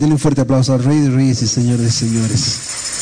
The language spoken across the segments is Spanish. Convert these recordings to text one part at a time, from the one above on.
Denle un fuerte aplauso al Rey de Reyes y Señor de Señores.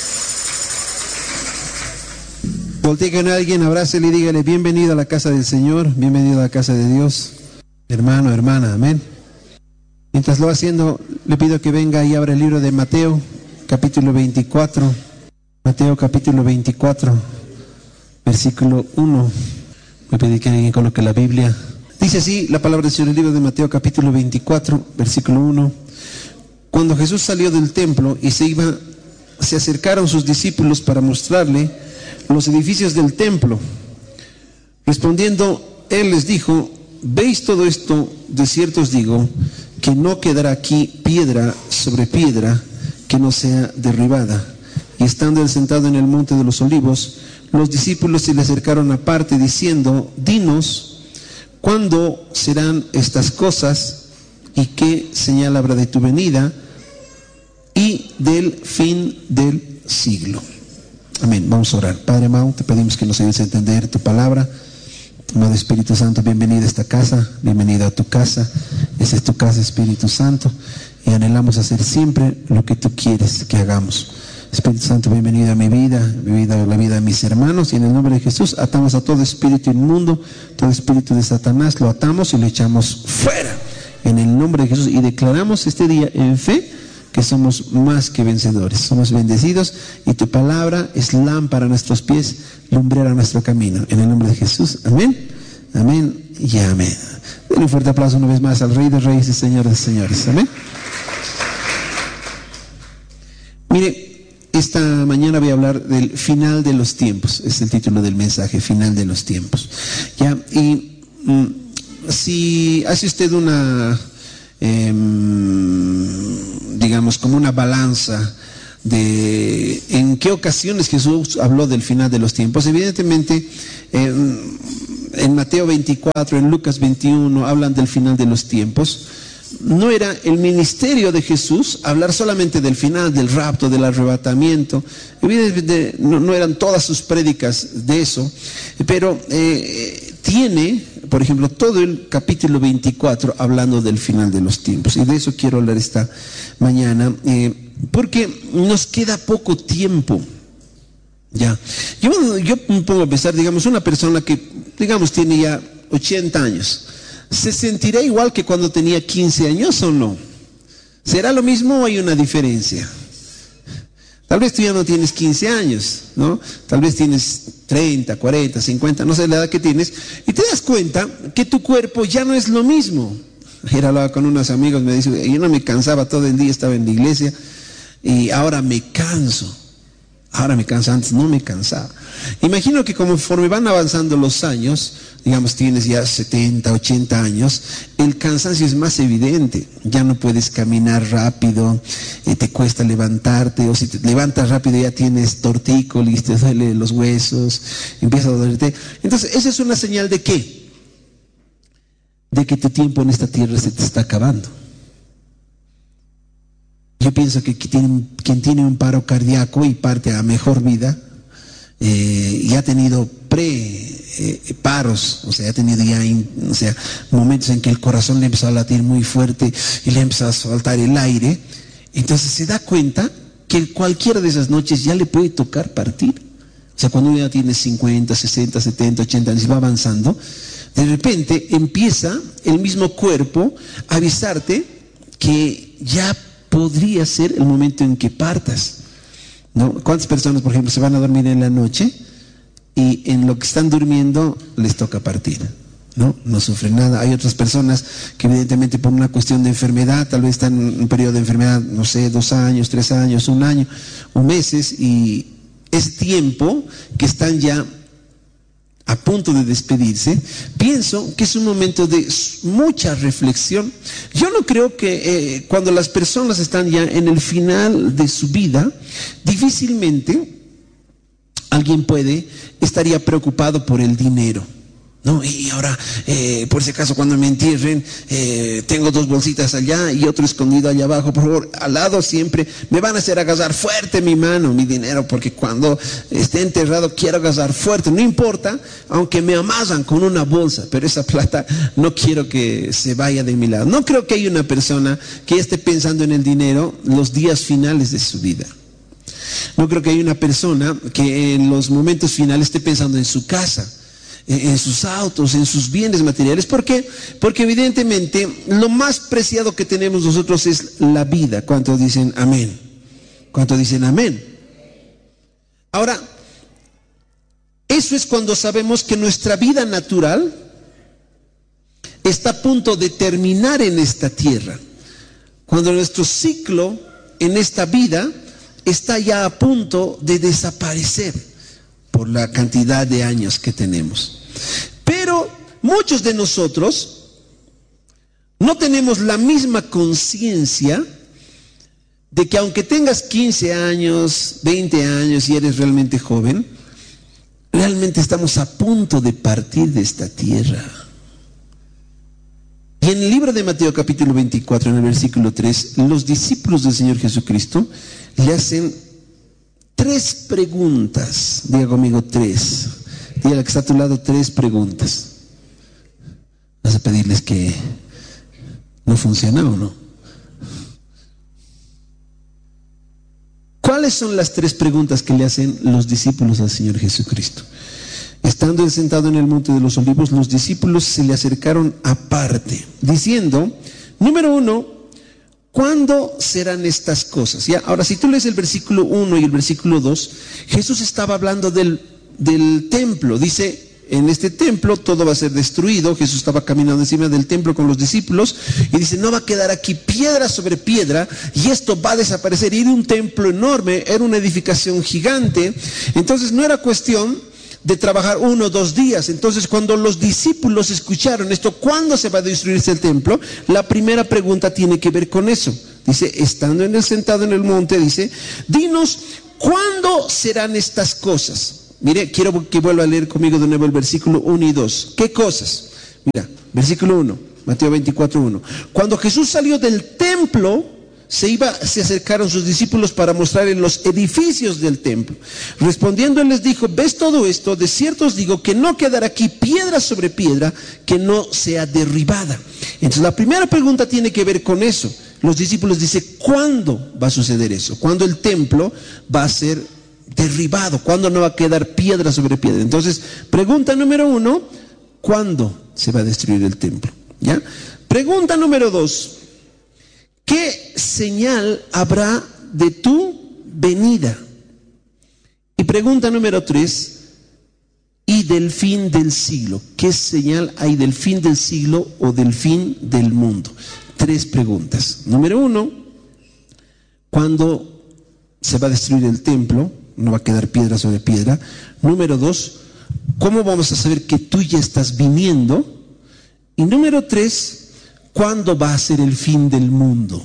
Voltee con alguien, abrácele y dígale: bienvenido a la casa del Señor, bienvenido a la casa de Dios, hermano, hermana, amén. Mientras lo va haciendo, le pido que venga y abra el libro de Mateo, capítulo 24. Mateo, capítulo 24, versículo 1. Voy a pedir que alguien coloque la Biblia. Dice así la palabra del Señor, el libro de Mateo, capítulo 24, versículo 1. Cuando Jesús salió del templo y se acercaron sus discípulos para mostrarle los edificios del templo. Respondiendo, él les dijo: ¿veis todo esto? De cierto os digo que no quedará aquí piedra sobre piedra que no sea derribada. Y estando él sentado en el monte de los olivos, los discípulos se le acercaron aparte diciendo: dinos, ¿cuándo serán estas cosas? ¿Y qué señal habrá de tu venida y del fin del siglo? Amén. Vamos a orar. Padre amado, te pedimos que nos ayudes a entender tu palabra. Amado Espíritu Santo, bienvenido a esta casa, bienvenido a tu casa. Esa es tu casa, Espíritu Santo, y anhelamos hacer siempre lo que tú quieres que hagamos. Espíritu Santo, bienvenido a mi vida, a la vida de mis hermanos, y en el nombre de Jesús atamos a todo espíritu inmundo, todo espíritu de Satanás, lo atamos y lo echamos fuera en el nombre de Jesús, y declaramos este día en fe que somos más que vencedores, somos bendecidos, y tu palabra es lámpara a nuestros pies, lumbrera a nuestro camino, en el nombre de Jesús. Amén, amén y amén. Den un fuerte aplauso una vez más al Rey de Reyes y Señor de Señores. Amén. Mire, esta mañana voy a hablar del final de los tiempos. Es el título del mensaje, final de los tiempos. Ya, y si hace usted una, digamos, como una balanza de en qué ocasiones Jesús habló del final de los tiempos, evidentemente en Mateo 24, en Lucas 21 hablan del final de los tiempos. No era el ministerio de Jesús hablar solamente del final, del rapto, del arrebatamiento. Evidentemente no eran todas sus prédicas de eso, pero tiene, por ejemplo, todo el capítulo 24 hablando del final de los tiempos, y de eso quiero hablar esta mañana, porque nos queda poco tiempo. Ya, yo me pongo a pensar, digamos, una persona que, digamos, tiene ya 80 años, ¿se sentirá igual que cuando tenía 15 años o no? ¿Será lo mismo o hay una diferencia? Tal vez tú ya no tienes 15 años, ¿no? Tal vez tienes 30, 40, 50, no sé la edad que tienes, y te das cuenta que tu cuerpo ya no es lo mismo. Ayer hablaba con unos amigos, me dice: yo no me cansaba todo el día, estaba en la iglesia, y ahora me canso. Ahora me canso, antes no me cansaba. Imagino que conforme van avanzando los años, digamos, tienes ya 70, 80 años, el cansancio es más evidente. Ya no puedes caminar rápido, te cuesta levantarte, o si te levantas rápido ya tienes tortícolis, te duele los huesos, empieza a dolerte. Entonces, esa es una señal ¿de qué? De que tu tiempo en esta tierra se te está acabando. Yo pienso que quien tiene un paro cardíaco y parte a mejor vida, y ha tenido paros, o sea, ha tenido ya momentos en que el corazón le empezó a latir muy fuerte y le empezó a faltar el aire, entonces se da cuenta que cualquiera de esas noches ya le puede tocar partir. O sea, cuando uno ya tiene 50, 60, 70, 80 años y va avanzando, de repente empieza el mismo cuerpo a avisarte que ya podría ser el momento en que partas, ¿no? ¿Cuántas personas, por ejemplo, se van a dormir en la noche y en lo que están durmiendo les toca partir? No sufren nada. Hay otras personas que evidentemente por una cuestión de enfermedad, tal vez están en un periodo de enfermedad, no sé, 2 años, 3 años, 1 año o meses, y es tiempo que están ya a punto de despedirse. Pienso que es un momento de mucha reflexión. Yo no creo que cuando las personas están ya en el final de su vida, difícilmente alguien estaría preocupado por el dinero. No, y ahora, por si acaso cuando me entierren, tengo 2 bolsitas allá y otro escondido allá abajo, por favor, al lado siempre, me van a hacer agarrar fuerte mi mano, mi dinero, porque cuando esté enterrado quiero agarrar fuerte, no importa, aunque me amasan con una bolsa, pero esa plata no quiero que se vaya de mi lado. No creo que haya una persona que esté pensando en el dinero los días finales de su vida. No creo que haya una persona que en los momentos finales esté pensando en su casa, en sus autos, en sus bienes materiales. ¿Por qué? Porque evidentemente lo más preciado que tenemos nosotros es la vida. ¿Cuántos dicen amén? ¿Cuántos dicen amén? Ahora, eso es cuando sabemos que nuestra vida natural está a punto de terminar en esta tierra. Cuando nuestro ciclo en esta vida está ya a punto de desaparecer por la cantidad de años que tenemos. Pero muchos de nosotros no tenemos la misma conciencia de que aunque tengas 15 años, 20 años y eres realmente joven, realmente estamos a punto de partir de esta tierra. Y en el libro de Mateo capítulo 24, en el versículo 3, los discípulos del Señor Jesucristo le hacen 3 preguntas. Diga conmigo 3. Dígale que está a tu lado 3 preguntas. ¿Vas a pedirles que no funciona o no? ¿Cuáles son las 3 preguntas que le hacen los discípulos al Señor Jesucristo? Estando él sentado en el monte de los olivos, los discípulos se le acercaron aparte, diciendo, número 1, ¿cuándo serán estas cosas? ¿Ya? Ahora, si tú lees el versículo 1 y el versículo 2, Jesús estaba hablando del templo. Dice, en este templo todo va a ser destruido. Jesús estaba caminando encima del templo con los discípulos y dice, no va a quedar aquí piedra sobre piedra y esto va a desaparecer. Y era un templo enorme, era una edificación gigante. Entonces no era cuestión de trabajar 1 o 2 días. Entonces cuando los discípulos escucharon esto, ¿cuándo se va a destruirse el templo? La primera pregunta tiene que ver con eso. Dice, estando sentado en el monte, dice, dinos, ¿cuándo serán estas cosas? Mire, quiero que vuelva a leer conmigo de nuevo el versículo 1 y 2. ¿Qué cosas? Mira, versículo 1, Mateo 24, 1. Cuando Jesús salió del templo, se acercaron sus discípulos para mostrarle los edificios del templo. Respondiendo él les dijo, ¿ves todo esto? De cierto os digo que no quedará aquí piedra sobre piedra que no sea derribada. Entonces la primera pregunta tiene que ver con eso. Los discípulos dicen, ¿cuándo va a suceder eso? ¿Cuándo el templo va a ser derribado? ¿Cuándo no va a quedar piedra sobre piedra? Entonces, pregunta número 1, ¿cuándo se va a destruir el templo? ¿Ya? Pregunta número 2, ¿qué señal habrá de tu venida? Y pregunta número 3, ¿y del fin del siglo? ¿Qué señal hay del fin del siglo o del fin del mundo? 3 preguntas. Número 1, ¿cuándo se va a destruir el templo? No va a quedar piedra sobre piedra. Número 2, ¿cómo vamos a saber que tú ya estás viniendo? Y número 3, ¿cuándo va a ser el fin del mundo?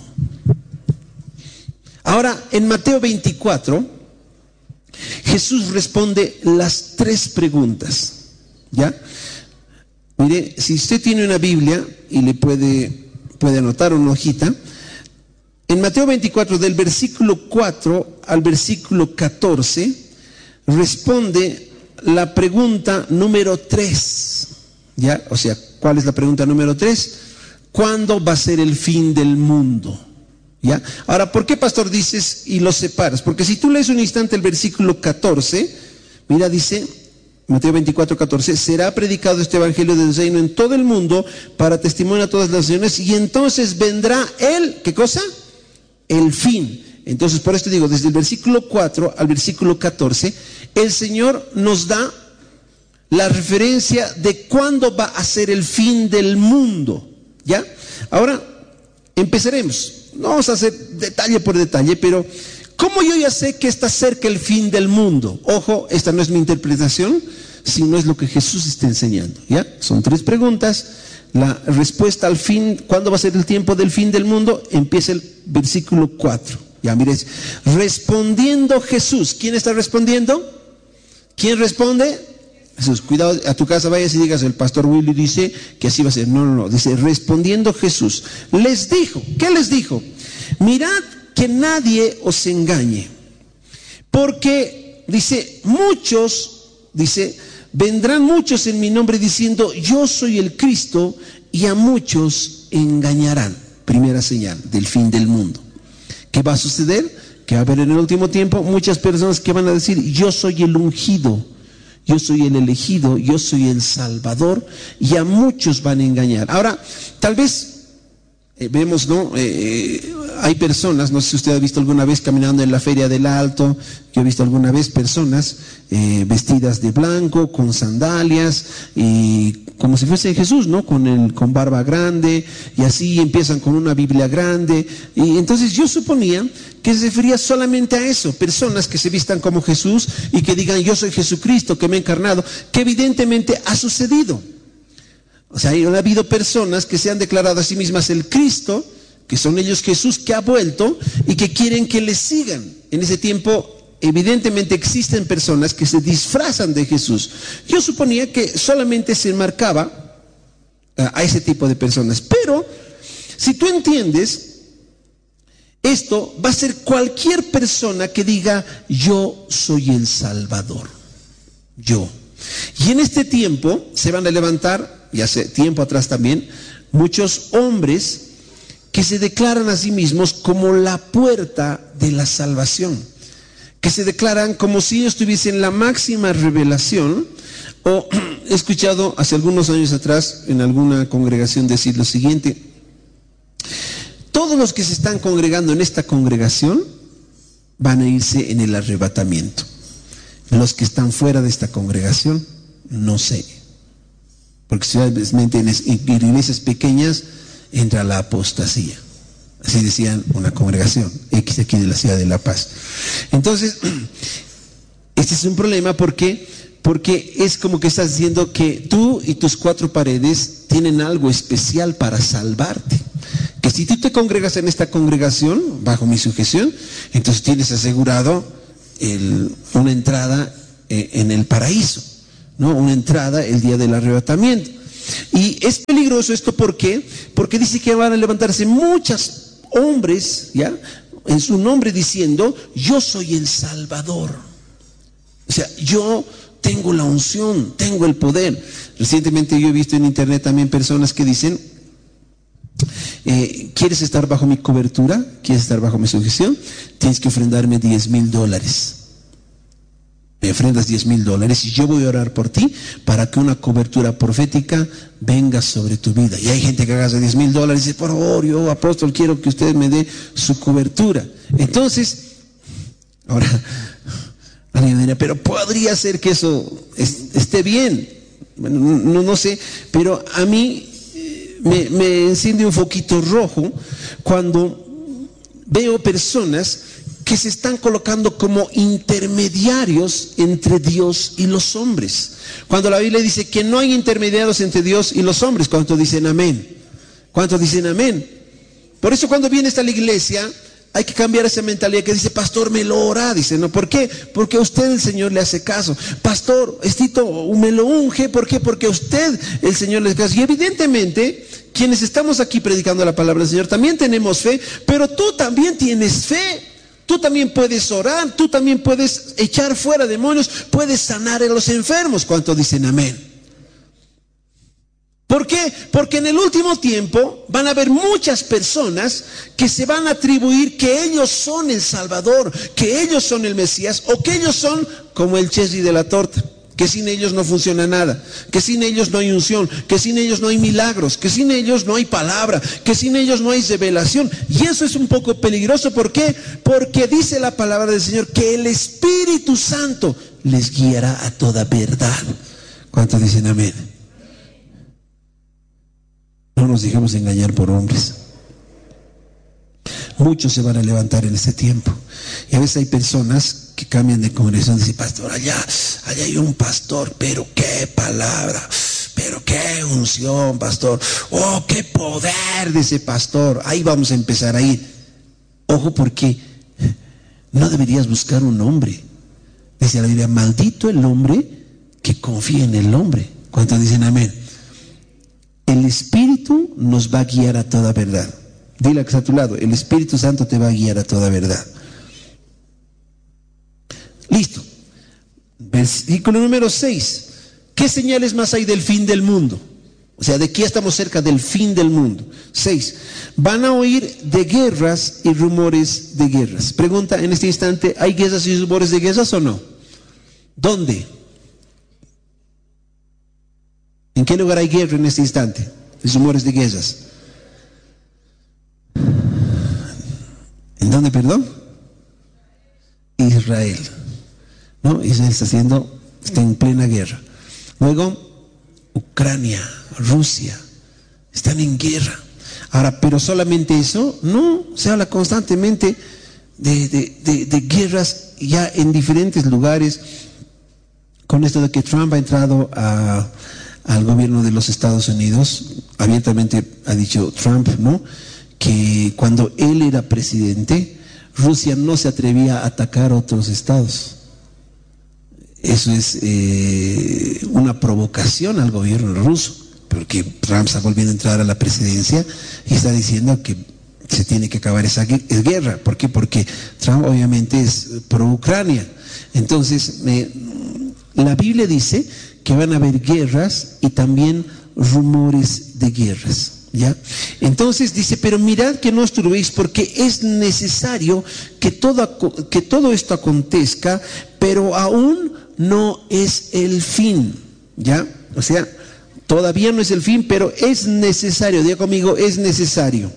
Ahora, en Mateo 24, Jesús responde las 3 preguntas. ¿Ya? Mire, si usted tiene una Biblia y le puede anotar una hojita, en Mateo 24, del versículo 4 al versículo 14, responde la pregunta número 3. ¿Ya? O sea, ¿cuál es la pregunta número 3? ¿Cuándo va a ser el fin del mundo? ¿Ya? Ahora, ¿por qué, pastor, dices y los separas? Porque si tú lees un instante el versículo 14, mira, dice, Mateo 24, 14, será predicado este evangelio del reino en todo el mundo para testimonio a todas las naciones y entonces vendrá el, ¿qué cosa? El fin. Entonces, por esto digo, desde el versículo 4 al versículo 14, el Señor nos da la referencia de cuándo va a ser el fin del mundo. ¿Ya? Ahora, empezaremos. No vamos a hacer detalle por detalle, pero ¿cómo yo ya sé que está cerca el fin del mundo? Ojo, esta no es mi interpretación, sino es lo que Jesús está enseñando. ¿Ya? Son 3 preguntas. La respuesta al fin, ¿cuándo va a ser el tiempo del fin del mundo? Empieza el versículo 4. Ya, mire, respondiendo Jesús. ¿Quién está respondiendo? ¿Quién responde? Jesús, cuidado, a tu casa vayas y digas, el pastor Willy dice que así va a ser. No, dice, respondiendo Jesús, les dijo, ¿qué les dijo? Mirad que nadie os engañe, porque, dice, vendrán muchos en mi nombre diciendo, yo soy el Cristo, y a muchos engañarán. Primera señal del fin del mundo. ¿Qué va a suceder? Que va a haber en el último tiempo muchas personas que van a decir, yo soy el ungido, yo soy el elegido, yo soy el Salvador, y a muchos van a engañar. Ahora, tal vez vemos, ¿no? Hay personas, no sé si usted ha visto alguna vez caminando en la Feria del Alto, yo he visto alguna vez personas vestidas de blanco, con sandalias, y como si fuese Jesús, ¿no? Con barba grande, y así empiezan con una Biblia grande, y entonces yo suponía que se refería solamente a eso, personas que se vistan como Jesús y que digan, yo soy Jesucristo, que me he encarnado, que evidentemente ha sucedido. O sea, ha habido personas que se han declarado a sí mismas el Cristo, que son ellos Jesús que ha vuelto y que quieren que les sigan. En ese tiempo, evidentemente existen personas que se disfrazan de Jesús. Yo suponía que solamente se enmarcaba a ese tipo de personas. Pero, si tú entiendes, esto va a ser cualquier persona que diga, yo soy el Salvador. Yo. Y en este tiempo se van a levantar, y hace tiempo atrás también, muchos hombres que se declaran a sí mismos como la puerta de la salvación, que se declaran como si ellos tuviesen la máxima revelación. O he escuchado hace algunos años atrás en alguna congregación decir lo siguiente: todos los que se están congregando en esta congregación van a irse en el arrebatamiento. Los que están fuera de esta congregación, no sé. Porque solamente en iglesias pequeñas entra la apostasía. Así decían una congregación X aquí de la ciudad de La Paz. Entonces, este es un problema porque es como que estás diciendo que tú y tus cuatro paredes tienen algo especial para salvarte. Que si tú te congregas en esta congregación, bajo mi sujeción, entonces tienes asegurado una entrada en el paraíso, ¿no? Una entrada el día del arrebatamiento. Y es peligroso esto porque dice que van a levantarse muchos hombres, ¿ya? En su nombre diciendo, yo soy el Salvador. O sea, yo tengo la unción, tengo el poder. Recientemente yo he visto en internet también personas que dicen, ¿quieres estar bajo mi cobertura? ¿Quieres estar bajo mi sujeción? Tienes que ofrendarme $10,000. Me ofrendas $10,000 y yo voy a orar por ti para que una cobertura profética venga sobre tu vida. Y hay gente que agarra $10,000 y dice, por favor, yo apóstol quiero que usted me dé su cobertura. Entonces, ahora, alguien diría, pero podría ser que eso esté bien. Bueno, no sé, pero a mí me enciende un foquito rojo cuando veo personas que se están colocando como intermediarios entre Dios y los hombres. Cuando la Biblia dice que no hay intermediarios entre Dios y los hombres, ¿cuántos dicen amén? ¿Cuántos dicen amén? Por eso cuando viene esta la iglesia, hay que cambiar esa mentalidad que dice, pastor, me lo ora. Dice, ¿no? ¿Por qué? Porque a usted el Señor le hace caso. Pastor, me lo unge. ¿Por qué? Porque a usted el Señor le hace caso. Y evidentemente, quienes estamos aquí predicando la palabra del Señor, también tenemos fe, pero tú también tienes fe. Tú también puedes orar, tú también puedes echar fuera demonios, puedes sanar a los enfermos. ¿Cuántos dicen amén? ¿Por qué? Porque en el último tiempo van a haber muchas personas que se van a atribuir que ellos son el Salvador, que ellos son el Mesías, o que ellos son como el cherry de la torta, que sin ellos no funciona nada, que sin ellos no hay unción, que sin ellos no hay milagros, que sin ellos no hay palabra, que sin ellos no hay revelación. Y eso es un poco peligroso. ¿Por qué? Porque dice la palabra del Señor que el Espíritu Santo les guiará a toda verdad. ¿Cuántos dicen amén? No nos dejemos engañar por hombres. Muchos se van a levantar en este tiempo. Y a veces hay personas que cambian de congregación y dicen, pastor, allá hay un pastor, pero qué palabra, pero qué unción, pastor, oh, qué poder de ese pastor. Ahí vamos a empezar a ir. Ojo, porque no deberías buscar un hombre. Dice la Biblia, maldito el hombre que confía en el hombre. ¿Cuántos dicen amén? El Espíritu nos va a guiar a toda verdad. Dile que está a tu lado, el Espíritu Santo te va a guiar a toda verdad. Listo. Versículo número 6. ¿Qué señales más hay del fin del mundo? O sea, de aquí estamos cerca del fin del mundo. 6. Van a oír de guerras y rumores de guerras. Pregunta en este instante, ¿hay guerras y rumores de guerras o no? ¿Dónde? ¿En qué lugar hay guerra en este instante? Y rumores de guerras. ¿En dónde, perdón? Israel. ¿No? Israel está en plena guerra. Luego, Ucrania, Rusia, están en guerra. Ahora, pero solamente eso, no, se habla constantemente de guerras ya en diferentes lugares. Con esto de que Trump ha entrado al gobierno de los Estados Unidos, abiertamente ha dicho Trump, ¿no?, que cuando él era presidente, Rusia no se atrevía a atacar a otros estados. Eso es una provocación al gobierno ruso, porque Trump está volviendo a entrar a la presidencia y está diciendo que se tiene que acabar esa guerra. ¿Por qué? Porque Trump obviamente es pro Ucrania. Entonces, la Biblia dice que van a haber guerras y también rumores de guerras. ¿Ya? Entonces dice, pero mirad que no os turbéis, porque es necesario que todo esto acontezca, pero aún no es el fin. ¿Ya? O sea, todavía no es el fin, pero es necesario. Diga conmigo, es necesario.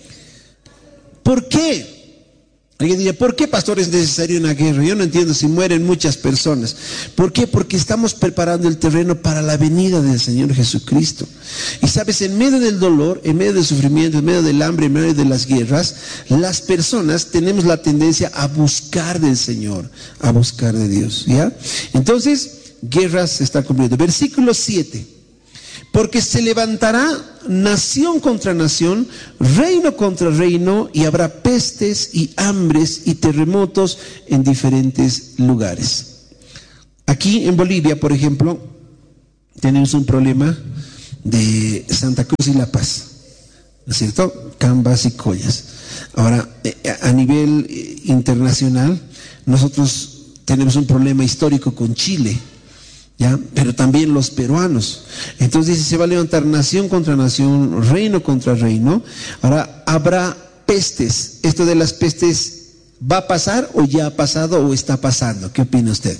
¿Por qué? Alguien diría, ¿por qué, pastor, es necesario una guerra? Yo no entiendo si mueren muchas personas. ¿Por qué? Porque estamos preparando el terreno para la venida del Señor Jesucristo. Y sabes, en medio del dolor, en medio del sufrimiento, en medio del hambre, en medio de las guerras, las personas tenemos la tendencia a buscar del Señor, a buscar de Dios. ¿Ya? Entonces, guerras se están cumpliendo. Versículo 7. Porque se levantará nación contra nación, reino contra reino, y habrá pestes y hambres y terremotos en diferentes lugares. Aquí en Bolivia, por ejemplo, tenemos un problema de Santa Cruz y La Paz, ¿no es cierto? Cambas y Collas. Ahora, a nivel internacional, nosotros tenemos un problema histórico con Chile, ¿ya? Pero también los peruanos. Entonces dice, se va a levantar nación contra nación, reino contra reino. Ahora habrá pestes. Esto de las pestes, ¿va a pasar o ya ha pasado o está pasando? ¿Qué opina usted?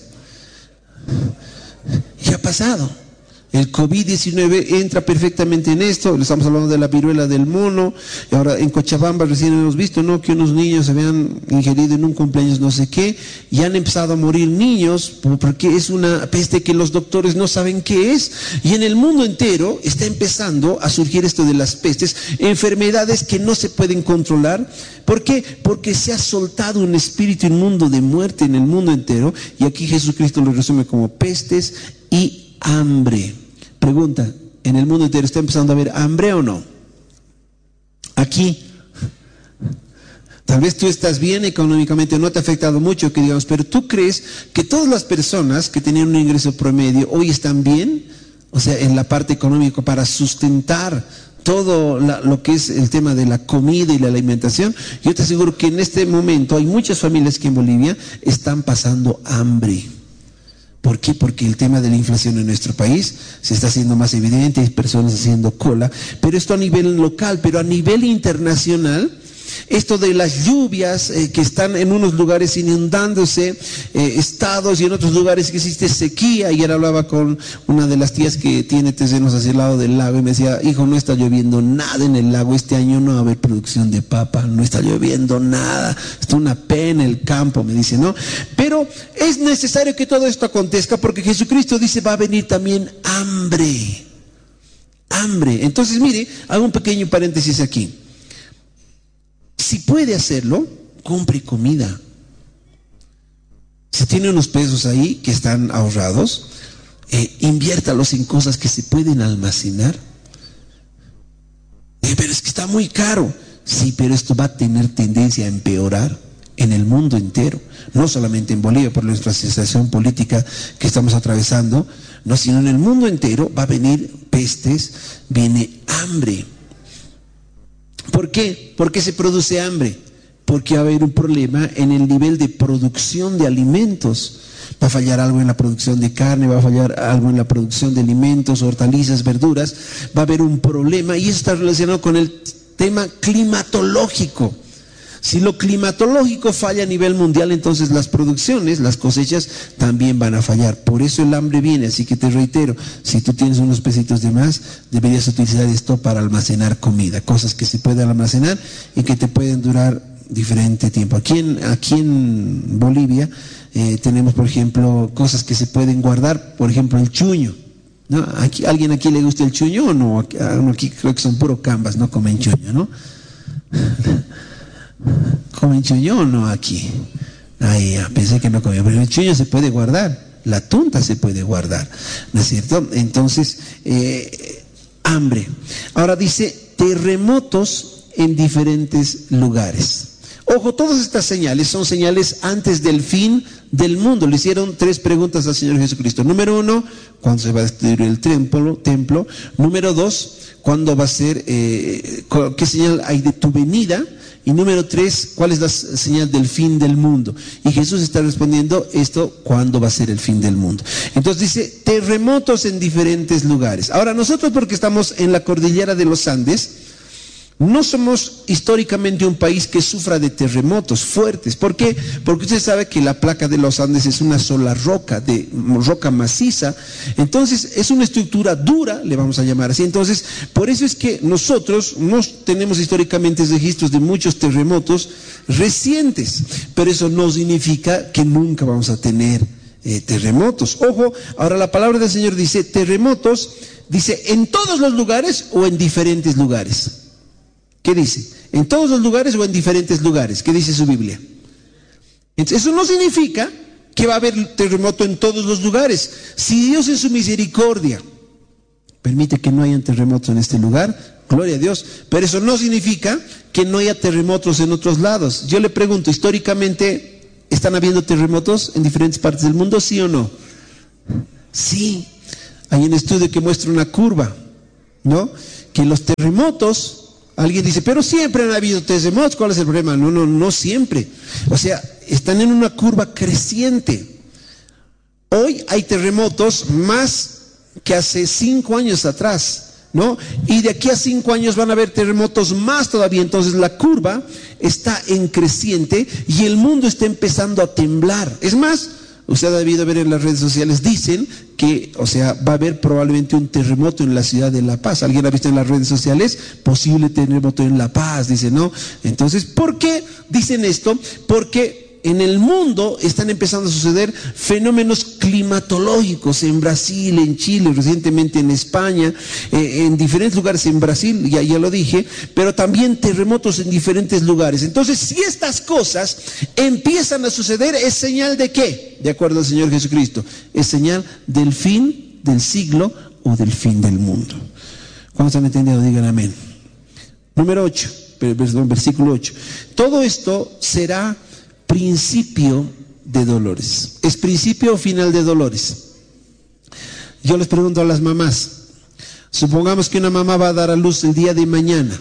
Ya ha pasado. El COVID-19 entra perfectamente en esto. Le estamos hablando de la viruela del mono. Y ahora en Cochabamba recién hemos visto, ¿no?, que unos niños se habían ingerido en un cumpleaños no sé qué, y han empezado a morir niños porque es una peste que los doctores no saben qué es. Y en el mundo entero está empezando a surgir esto de las pestes, enfermedades que no se pueden controlar. ¿Por qué? Porque se ha soltado un espíritu inmundo de muerte en el mundo entero, y aquí Jesucristo lo resume como pestes y hambre. Pregunta, ¿en el mundo entero está empezando a haber hambre o no? Aquí, tal vez tú estás bien económicamente, no te ha afectado mucho, que digamos, pero ¿tú crees que todas las personas que tenían un ingreso promedio hoy están bien? O sea, en la parte económica para sustentar todo lo que es el tema de la comida y la alimentación. Yo te aseguro que en este momento hay muchas familias que en Bolivia están pasando hambre. ¿Por qué? Porque el tema de la inflación en nuestro país se está haciendo más evidente, hay personas haciendo cola, pero esto a nivel local, pero a nivel internacional, esto de las lluvias que están en unos lugares inundándose, estados, y en otros lugares que existe sequía. Ayer hablaba con una de las tías que tiene terrenos hacia el lado del lago y me decía, hijo, no está lloviendo nada en el lago, este año no va a haber producción de papa, no está lloviendo nada, está una pena el campo, me dice, ¿no? Pero es necesario que todo esto acontezca porque Jesucristo dice, va a venir también hambre. Hambre. Entonces, mire, hago un pequeño paréntesis aquí. Si puede hacerlo, compre comida. Si tiene unos pesos ahí que están ahorrados, inviértalos en cosas que se pueden almacenar. Pero es que está muy caro. Sí, pero esto va a tener tendencia a empeorar. en el mundo entero, no solamente en Bolivia por nuestra situación política que estamos atravesando, no, sino en el mundo entero va a venir pestes, viene hambre. ¿Por qué? ¿Por qué se produce hambre? Porque va a haber un problema en el nivel de producción de alimentos. Va a fallar algo en la producción de carne, va a fallar algo en la producción de alimentos, hortalizas, verduras. Va a haber un problema y eso está relacionado con el tema climatológico. Si lo climatológico falla a nivel mundial, entonces las producciones, las cosechas también van a fallar. Por eso el hambre viene. Así que te reitero, si tú tienes unos pesitos de más, deberías utilizar esto para almacenar comida, cosas que se pueden almacenar y que te pueden durar diferente tiempo. Aquí en Bolivia tenemos, por ejemplo, cosas que se pueden guardar, por ejemplo, el chuño, ¿no? ¿Alguien aquí le gusta el chuño o no? Aquí creo que son puro cambas, no comen chuño, ¿no? ¿Comen chuño o no aquí? Ay, pensé que no comían, pero el chuño se puede guardar, la tunta se puede guardar, ¿no es cierto? Entonces, hambre. Ahora dice, terremotos en diferentes lugares. Ojo, todas estas señales son señales antes del fin del mundo. Le hicieron 3 preguntas al Señor Jesucristo. Número 1, ¿cuándo se va a destruir el templo? Número 2, ¿cuándo va a ser, qué señal hay de tu venida? Y número 3, ¿cuál es la señal del fin del mundo? Y Jesús está respondiendo esto, ¿cuándo va a ser el fin del mundo? Entonces dice, terremotos en diferentes lugares. Ahora nosotros, porque estamos en la cordillera de los Andes, no somos históricamente un país que sufra de terremotos fuertes. ¿Por qué? Porque usted sabe que la placa de los Andes es una sola roca, de roca maciza. Entonces es una estructura dura, le vamos a llamar así. Entonces, por eso es que nosotros no tenemos históricamente registros de muchos terremotos recientes. Pero eso no significa que nunca vamos a tener terremotos. Ojo, ahora la palabra del Señor dice terremotos, dice en todos los lugares o en diferentes lugares. ¿Qué dice? ¿En todos los lugares o en diferentes lugares? ¿Qué dice su Biblia? Entonces, eso no significa que va a haber terremoto en todos los lugares. Si Dios en su misericordia permite que no haya terremotos en este lugar, gloria a Dios, pero eso no significa que no haya terremotos en otros lados. Yo le pregunto, históricamente, ¿están habiendo terremotos en diferentes partes del mundo? ¿Sí o no? Sí. Hay un estudio que muestra una curva, ¿no? Que los terremotos... Alguien dice, pero siempre han habido terremotos, ¿cuál es el problema? No siempre. O sea, están en una curva creciente. Hoy hay terremotos más que hace 5 años atrás, ¿no? Y de aquí a 5 años van a haber terremotos más todavía. Entonces la curva está en creciente y el mundo está empezando a temblar. Es más, usted ha debido ver en las redes sociales, dicen que, o sea, va a haber probablemente un terremoto en la ciudad de La Paz. ¿Alguien ha visto en las redes sociales? Posible terremoto en La Paz, dice, ¿no? Entonces, ¿por qué dicen esto? Porque en el mundo están empezando a suceder fenómenos climatológicos en Brasil, en Chile, recientemente en España, en diferentes lugares en Brasil, ya lo dije, pero también terremotos en diferentes lugares. Entonces, si estas cosas empiezan a suceder, ¿es señal de qué? De acuerdo al Señor Jesucristo, es señal del fin del siglo o del fin del mundo. ¿Cuántos han entendido? Digan amén. Número 8, perdón, versículo 8. Todo esto será principio de dolores. ¿Es principio o final de dolores? Yo les pregunto a las mamás, supongamos que una mamá va a dar a luz el día de mañana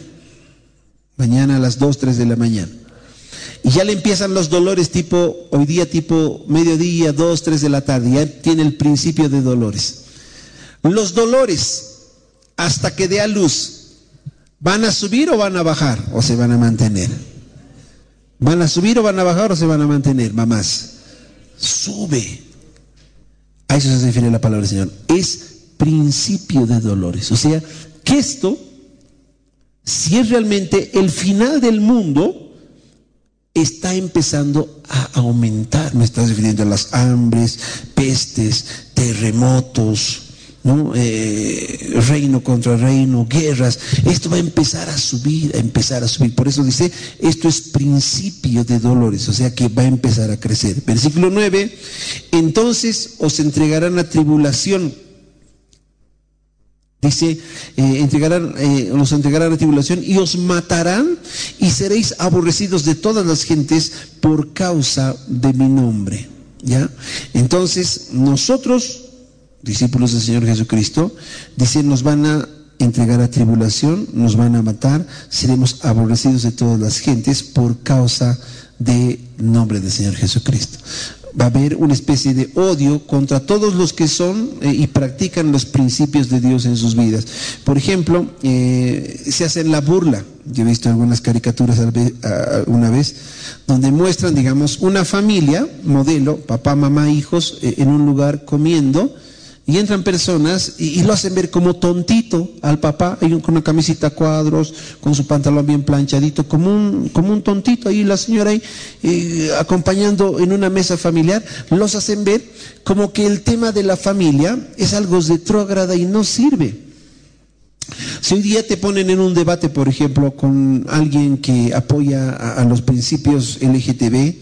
a las 2, 3 de la mañana, y ya le empiezan los dolores hoy día tipo mediodía, 2, 3 de la tarde, ya tiene el principio de dolores. Los dolores hasta que dé a luz, ¿van a subir o van a bajar o se van a mantener? ¿Van a subir o van a bajar o se van a mantener, mamás? Sube. A eso se refiere la palabra del Señor. Es principio de dolores. O sea, que esto, si es realmente el final del mundo, está empezando a aumentar. Me estás refiriendo a las hambres, pestes, terremotos, ¿no? Reino contra reino, guerras. Esto va a empezar a subir. Por eso dice, esto es principio de dolores, o sea que va a empezar a crecer. Versículo 9, entonces os entregarán a tribulación Dice, los entregarán a tribulación y os matarán y seréis aborrecidos de todas las gentes por causa de mi nombre. ¿Ya? Entonces, nosotros, discípulos del Señor Jesucristo, dice, nos van a entregar a tribulación, nos van a matar, seremos aborrecidos de todas las gentes por causa del nombre del Señor Jesucristo. Va a haber una especie de odio contra todos los que son y practican los principios de Dios en sus vidas. Por ejemplo, se hacen la burla. Yo he visto algunas caricaturas una vez donde muestran, digamos, una familia modelo, papá, mamá, hijos, en un lugar comiendo, y entran personas y lo hacen ver como tontito al papá, con una camisita a cuadros, con su pantalón bien planchadito, como un tontito ahí, la señora ahí acompañando en una mesa familiar. Los hacen ver como que el tema de la familia es algo retrógrada y no sirve. Si hoy día te ponen en un debate, por ejemplo, con alguien que apoya a los principios LGTB,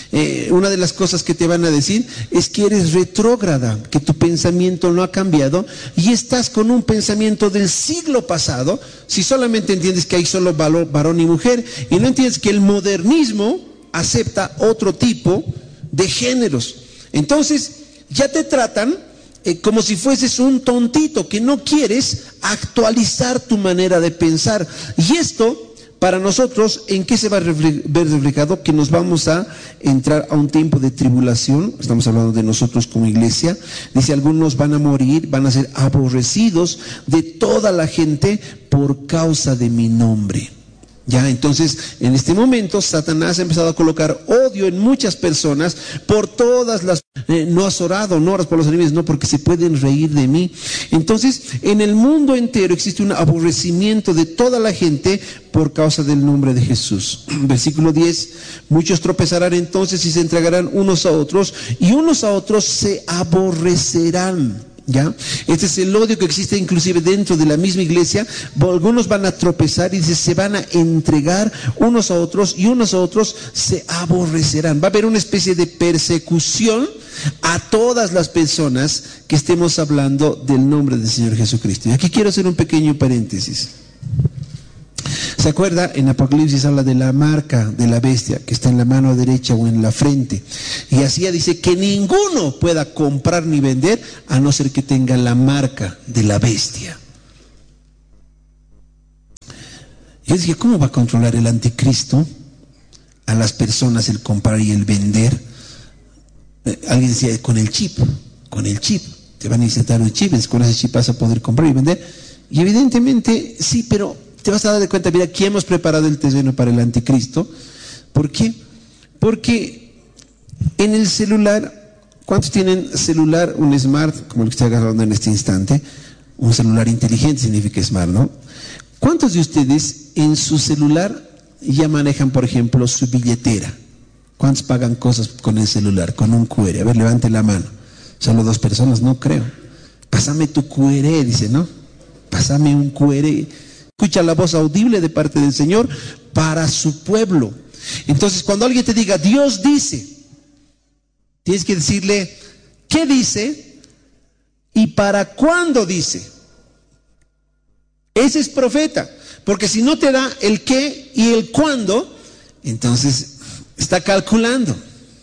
una de las cosas que te van a decir es que eres retrógrada, que tu pensamiento no ha cambiado y estás con un pensamiento del siglo pasado, si solamente entiendes que hay solo varón y mujer y no entiendes que el modernismo acepta otro tipo de géneros. Entonces ya te tratan como si fueses un tontito, que no quieres actualizar tu manera de pensar. Y esto, para nosotros, ¿en qué se va a ver reflejado? Que nos vamos a entrar a un tiempo de tribulación. Estamos hablando de nosotros como iglesia. Dice, algunos van a morir, van a ser aborrecidos de toda la gente por causa de mi nombre. Ya, entonces, en este momento, Satanás ha empezado a colocar odio en muchas personas por todas las... no has orado, no oras por los enemigos, no, porque se pueden reír de mí. Entonces, en el mundo entero existe un aborrecimiento de toda la gente por causa del nombre de Jesús. Versículo 10, muchos tropezarán entonces y se entregarán unos a otros, y unos a otros se aborrecerán. ¿Ya? Este es el odio que existe inclusive dentro de la misma iglesia. Algunos van a tropezar y se van a entregar unos a otros y unos a otros se aborrecerán. Va a haber una especie de persecución a todas las personas que estemos hablando del nombre del Señor Jesucristo. Y aquí quiero hacer un pequeño paréntesis. ¿Se acuerda? En Apocalipsis habla de la marca de la bestia que está en la mano derecha o en la frente. Y así dice que ninguno pueda comprar ni vender a no ser que tenga la marca de la bestia. Yo dije, ¿cómo va a controlar el anticristo a las personas el comprar y el vender? Alguien decía, con el chip. Te van a insertar un chip, con ese chip vas a poder comprar y vender. Y evidentemente sí, pero te vas a dar de cuenta, mira, aquí hemos preparado el terreno para el anticristo. ¿Por qué? Porque en el celular, ¿cuántos tienen celular, un smart, como el que estoy agarrando en este instante? Un celular inteligente significa smart, ¿no? ¿Cuántos de ustedes en su celular ya manejan, por ejemplo, su billetera? ¿Cuántos pagan cosas con el celular, con un QR? A ver, levante la mano. ¿Solo 2 personas? No creo. Pásame tu QR, dice, ¿no? Pásame un QR. Escucha la voz audible de parte del Señor para su pueblo. Entonces, cuando alguien te diga, Dios dice, tienes que decirle, ¿qué dice? ¿Y para cuándo dice? Ese es profeta. Porque si no te da el qué y el cuándo, entonces está calculando.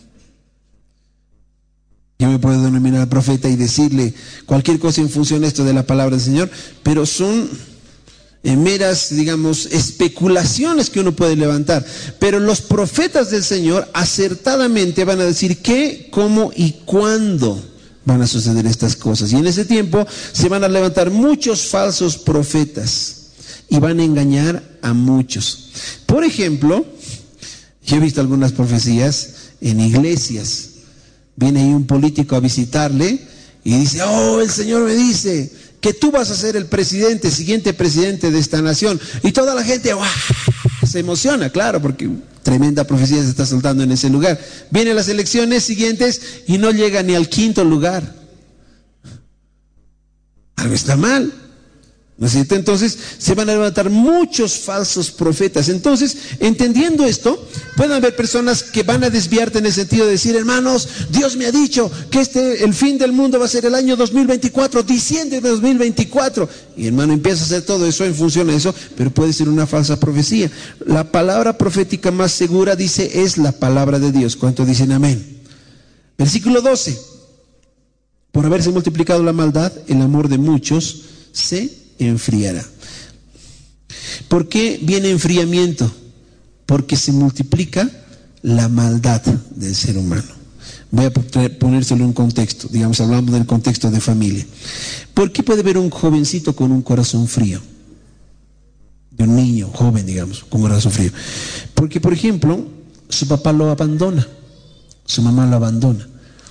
Yo me puedo denominar profeta y decirle cualquier cosa en función de esto de la palabra del Señor, pero son meras, digamos, especulaciones que uno puede levantar. Pero los profetas del Señor acertadamente van a decir qué, cómo y cuándo van a suceder estas cosas. Y en ese tiempo se van a levantar muchos falsos profetas y van a engañar a muchos. Por ejemplo, yo he visto algunas profecías en iglesias. Viene ahí un político a visitarle y dice, oh, el Señor me dice que tú vas a ser el presidente, siguiente presidente de esta nación. Y toda la gente ¡wow! Se emociona, claro, porque tremenda profecía se está soltando en ese lugar. Vienen las elecciones siguientes y no llega ni al 5.º lugar. Algo está mal. ¿No es cierto? Entonces se van a levantar muchos falsos profetas. Entonces, entendiendo esto, pueden haber personas que van a desviarte en el sentido de decir: hermanos, Dios me ha dicho que el fin del mundo va a ser el año 2024, diciembre de 2024. Y hermano, empieza a hacer todo eso en función de eso, pero puede ser una falsa profecía. La palabra profética más segura, dice, es la palabra de Dios. ¿Cuántos dicen amén? Versículo 12. Por haberse multiplicado la maldad, el amor de muchos se enfriará. ¿Por qué viene enfriamiento? Porque se multiplica la maldad del ser humano. Voy a ponérselo en un contexto. Digamos, hablamos del contexto de familia. ¿Por qué puede haber un jovencito con un corazón frío? De un niño joven, digamos, con un corazón frío. Porque, por ejemplo, su papá lo abandona, su mamá lo abandona.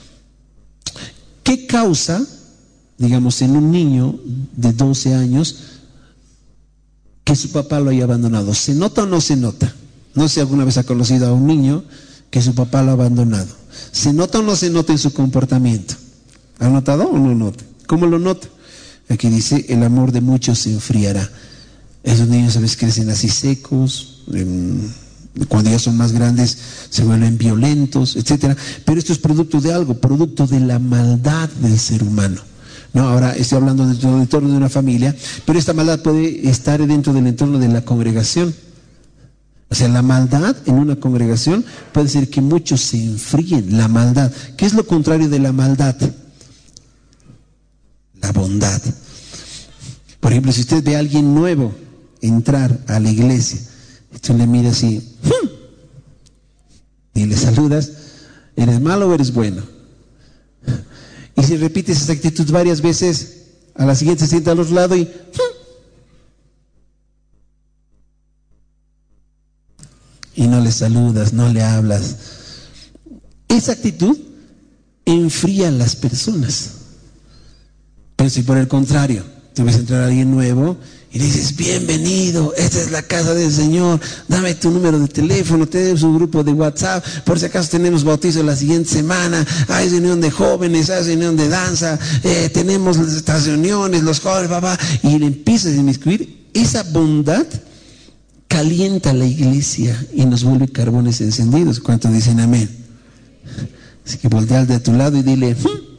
¿Qué causa, digamos, en un niño de 12 años que su papá lo haya abandonado? ¿Se nota o no se nota? No sé si alguna vez ha conocido a un niño que su papá lo ha abandonado. ¿Se nota o no se nota en su comportamiento? ¿Ha notado o no nota? ¿Cómo lo nota? Aquí dice: el amor de muchos se enfriará. Esos niños a veces crecen así secos, cuando ya son más grandes se vuelven violentos, etcétera. Pero esto es producto de algo, producto de la maldad del ser humano. No, ahora estoy hablando dentro del entorno de una familia, pero esta maldad puede estar dentro del entorno de la congregación. O sea, la maldad en una congregación puede ser que muchos se enfríen. La maldad. ¿Qué es lo contrario de la maldad? La bondad. Por ejemplo, si usted ve a alguien nuevo entrar a la iglesia, tú le miras así y le saludas, ¿eres malo o eres bueno? Y si repites esa actitud varias veces, a la siguiente se sienta al otro lado y no le saludas, no le hablas. Esa actitud enfría a las personas. Pero si por el contrario tú ves entrar a alguien nuevo y le dices: bienvenido, esta es la casa del Señor, dame tu número de teléfono, tenemos un grupo de WhatsApp, por si acaso tenemos bautizo la siguiente semana, hay reunión de jóvenes, hay reunión de danza, tenemos estas reuniones, los jóvenes, papá, y le empiezas a inmiscuir. Esa bondad calienta la iglesia y nos vuelve carbones encendidos. ¿Cuántos dicen amén? Así que voltea al de tu lado y dile: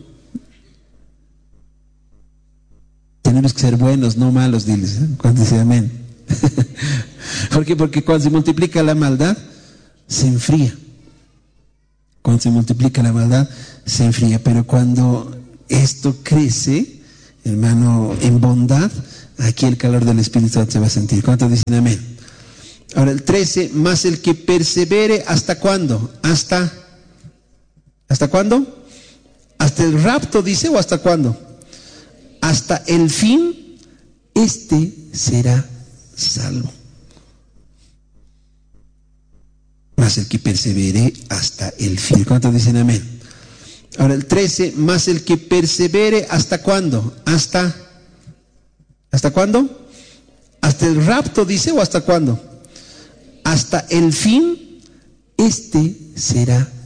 tenemos que ser buenos, no malos, diles. ¿Cuántos dicen amén? ¿Por qué? Porque cuando se multiplica la maldad, se enfría. Cuando se multiplica la maldad, se enfría. Pero cuando esto crece, hermano, en bondad, aquí el calor del Espíritu Santo se va a sentir. ¿Cuántos dicen amén? Ahora el 13, más el que persevere, ¿hasta cuándo? ¿Hasta cuándo? ¿Hasta el rapto dice o hasta cuándo? Hasta el fin, este será salvo. Más el que persevere hasta el fin. ¿Cuántos dicen amén? Ahora el 13, más el que persevere, ¿hasta cuándo? ¿Hasta cuándo? ¿Hasta el rapto dice o hasta cuándo? Hasta el fin, este será